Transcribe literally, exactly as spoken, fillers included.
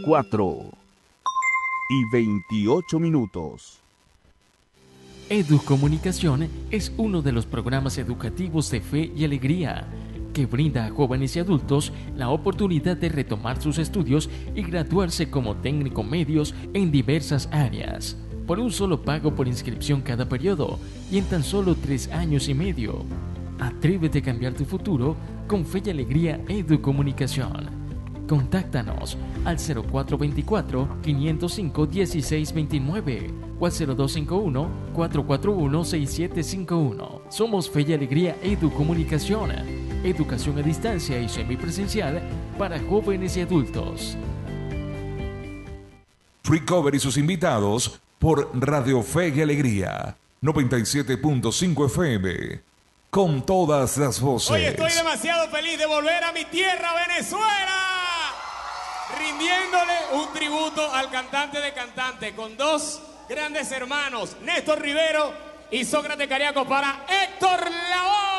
cuatro y veintiocho minutos. Educomunicación es uno de los programas educativos de Fe y Alegría que brinda a jóvenes y adultos la oportunidad de retomar sus estudios y graduarse como técnico medios en diversas áreas, por un solo pago por inscripción cada periodo y en tan solo tres años y medio. Atrévete a cambiar tu futuro con Fe y Alegría Educomunicación. Contáctanos al cero cuatro veinticuatro, quinientos cinco, dieciséis veintinueve o al cero dos cinco uno, cuatro cuatro uno, seis siete cinco uno. Somos Fe y Alegría Educomunicación. Educación a distancia y semipresencial para jóvenes y adultos. Free Cover y sus invitados por Radio Fe y Alegría noventa y siete punto cinco F M. Con todas las voces. Hoy estoy demasiado feliz de volver a mi tierra, Venezuela. Rindiéndole un tributo al cantante de cantantes con dos grandes hermanos, Néstor Rivero y Sócrates Cariaco, para Héctor Lavoe.